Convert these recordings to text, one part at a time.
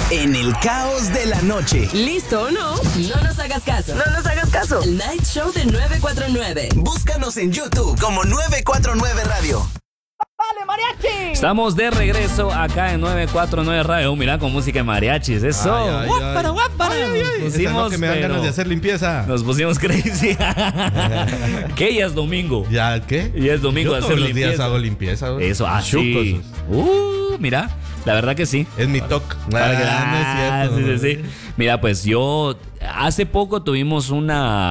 en el caos de la noche. ¿Listo o no? No nos hagas caso. No nos hagas caso. El Night Show de 949. Búscanos en YouTube como 949 Radio. ¡Dale, mariachi! Estamos de regreso acá en 949 Radio. Mira, con música de mariachis. Eso. Guápara. Esa no, que me dan ganas de hacer limpieza. Nos pusimos crazy. ¿Qué? Ya es domingo. ¿Ya qué? Ya es domingo Yo de hacer todos los limpieza. días hago limpieza. Güey. Eso, sí. Mira, la verdad que sí. Es mi toque. No es cierto. Sí. Mira, pues yo hace poco tuvimos un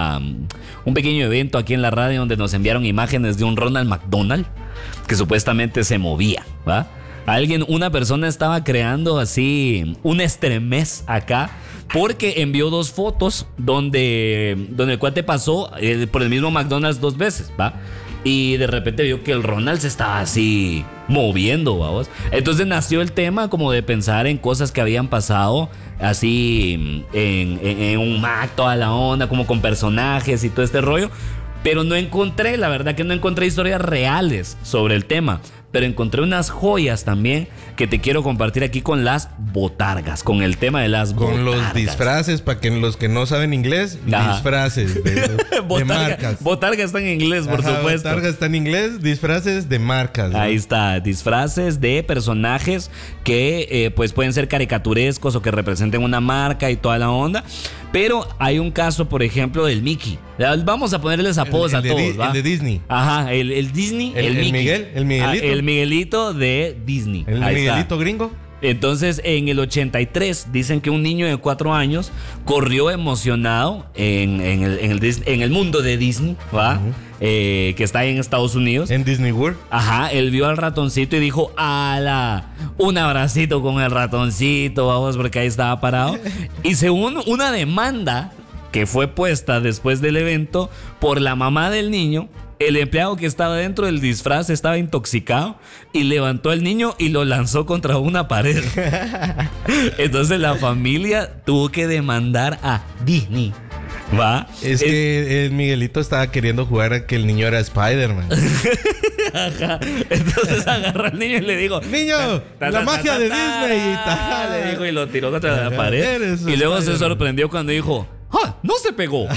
pequeño evento aquí en la radio donde nos enviaron imágenes de un Ronald McDonald que supuestamente se movía, ¿va? Una persona estaba creando así un estremez acá porque envió 2 fotos donde el cuate pasó por el mismo McDonald's 2 veces, ¿va? Y de repente vio que el Ronald se estaba así moviendo, vamos. Entonces nació el tema como de pensar en cosas que habían pasado así en un Mac, toda la onda, como con personajes y todo este rollo. Pero la verdad que no encontré historias reales sobre el tema. Pero encontré unas joyas también que te quiero compartir aquí con las botargas, con el tema de las botargas. Con los disfraces, para que los que no saben inglés, disfraces de marcas. Botarga está en inglés, por supuesto. Botarga está en inglés, disfraces de marcas. ¿No? Ahí está, disfraces de personajes que pues pueden ser caricaturescos o que representen una marca y toda la onda. Pero hay un caso, por ejemplo, del Mickey. Vamos a ponerles apodos a todos, ¿va? El de Disney. Ajá, el Disney, el Mickey. El Miguelito. El Miguelito de Disney. El Ahí Miguelito está. gringo. Entonces, en el 83, dicen que un niño de 4 años corrió emocionado en el mundo de Disney, ¿va? Uh-huh. Que está ahí en Estados Unidos. En Disney World. Ajá, él vio al ratoncito y dijo, ¡ala! Un abracito con el ratoncito, vamos, porque ahí estaba parado. Y según una demanda que fue puesta después del evento por la mamá del niño, el empleado que estaba dentro del disfraz estaba intoxicado y levantó al niño y lo lanzó contra una pared. Entonces la familia tuvo que demandar a Disney. ¿Va? Es que el Miguelito estaba queriendo jugar a que el niño era Spider-Man. Ajá. Entonces agarró al niño y le dijo: ¡Niño! ¡La magia de Disney! Le dijo y lo tiró contra la pared. Y luego se sorprendió cuando dijo: ¡ah! ¡No se pegó!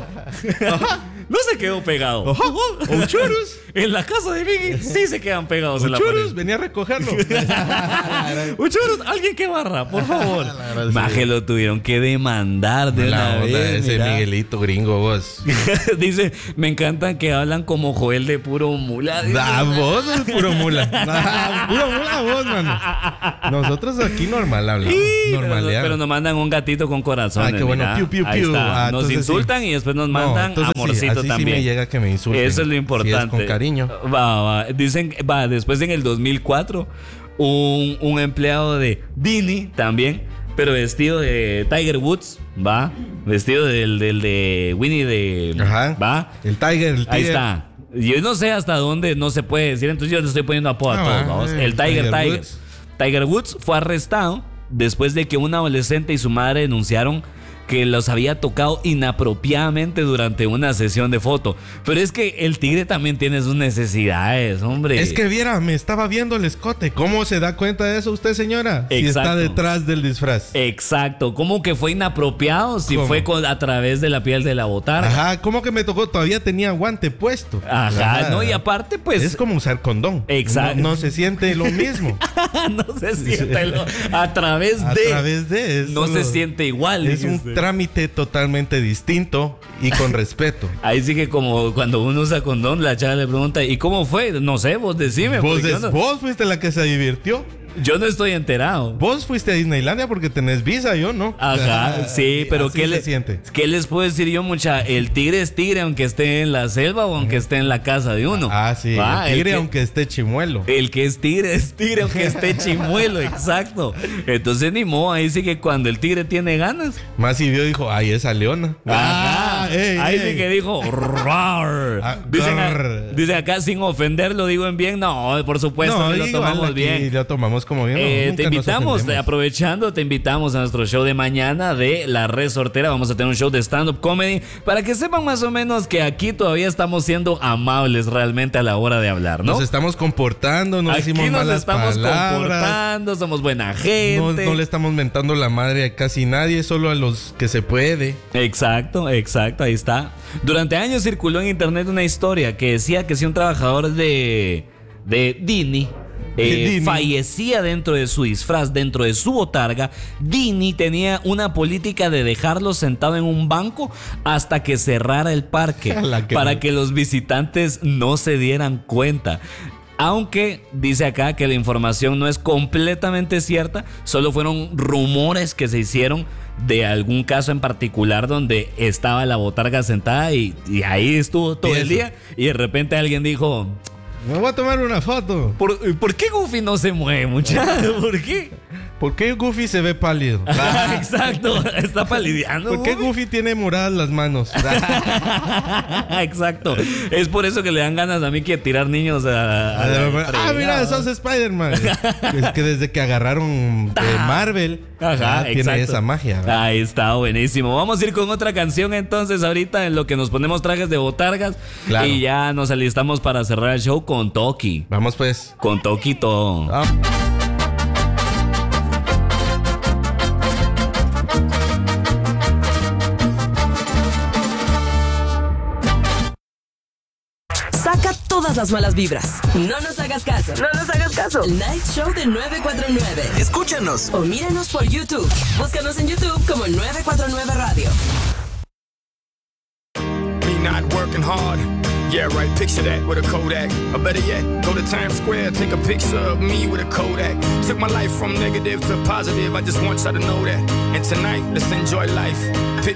No se quedó pegado. O churros. En la casa de Mickey sí se quedan pegados en la pared. Churros, venía a recogerlo. Churros, alguien que barra, por favor. Maje, lo tuvieron que demandar de una vez. Ese Miguelito gringo, vos. Dice, me encantan que hablan como Joel de puro mula. Vos es puro mula. Puro mula vos, mano. Nosotros aquí normal hablamos. Pero nos mandan un gatito con corazón. Qué bueno. Piu, piu, piu. Nos insultan y después nos mandan amorcito así también. Sí me llega que me insulten. Eso es lo importante. Si es con cariño. Dicen, después en el 2004, un empleado de Disney también, pero vestido de Tiger Woods, vestido del de Winnie de... Ajá. El Tiger. Ahí está. Yo no sé hasta dónde no se puede decir, entonces yo le estoy poniendo apodo a todos, vamos. El Tiger. Tiger Woods fue arrestado después de que un adolescente y su madre denunciaron que los había tocado inapropiadamente durante una sesión de foto. Pero es que el tigre también tiene sus necesidades, hombre. Es que viera, me estaba viendo el escote. ¿Cómo se da cuenta de eso usted, señora? Exacto. Si está detrás del disfraz. Exacto. ¿Cómo que fue inapropiado si fue a través de la piel de la botarga? Ajá. ¿Cómo que me tocó? Todavía tenía guante puesto. Ajá. No, y aparte, pues... Es como usar condón. Exacto. No se siente lo mismo. No se siente a través de... Eso no se siente igual. Es un trámite totalmente distinto y con respeto. Ahí sí que como cuando uno usa condón, la chava le pregunta, ¿y cómo fue? No sé, vos decime. Vos fuiste la que se divirtió. Yo no estoy enterado. Vos fuiste a Disneylandia porque tenés visa, yo no. Ajá, sí, pero ¿qué les puedo decir yo, mucha? El tigre es tigre aunque esté en la selva o aunque esté en la casa de uno. Sí, el tigre aunque esté chimuelo. El que es tigre aunque esté chimuelo, exacto. Entonces ni modo, ahí sí que cuando el tigre tiene ganas. Más si vio, dijo, ay, esa leona. Ahí sí que dijo roar. Dicen acá sin ofender, lo digo en bien. No, por supuesto, lo tomamos bien. Y lo tomamos como bien. Te invitamos, aprovechando, te invitamos a nuestro show de mañana de La Resortera. Vamos a tener un show de stand-up comedy para que sepan más o menos que aquí todavía estamos siendo amables realmente a la hora de hablar, ¿no? Nos estamos comportando, no decimos malas palabras. Aquí nos estamos comportando, somos buena gente. No le estamos mentando la madre a casi nadie, solo a los que se puede. Exacto, ahí está. Durante años circuló en internet una historia que decía que si un trabajador de Dini fallecía dentro de su disfraz, dentro de su botarga, Dini tenía una política de dejarlo sentado en un banco hasta que cerrara el parque para que los visitantes no se dieran cuenta. Aunque dice acá que la información no es completamente cierta, solo fueron rumores que se hicieron de algún caso en particular donde estaba la botarga sentada y ahí estuvo todo el día y de repente alguien dijo: me voy a tomar una foto. ¿Por qué Goofy no se mueve, muchacho? ¿Por qué? ¿Por qué Goofy se ve pálido? Exacto, está palideando. ¿Por qué Goofy tiene moradas las manos? Exacto. Es por eso que le dan ganas a mí que tirar niños mira, sos Spider-Man. Es que desde que agarraron Marvel, tiene esa magia, ¿verdad? Ahí está, buenísimo. Vamos a ir con otra canción entonces ahorita en lo que nos ponemos trajes de botargas. Claro. Y ya nos alistamos para cerrar el show con Toki. Vamos pues. Con Toki todo. Saca todas las malas vibras. No nos hagas caso. El Night Show de 949. Escúchanos o míranos por YouTube. Búscanos en YouTube como 949 Radio. Me not working hard. Yeah, right, picture that with a Kodak. Or better yet, go to Times Square, take a picture of me with a Kodak. Took my life from negative to positive, I just want y'all to know that. And tonight, let's enjoy life.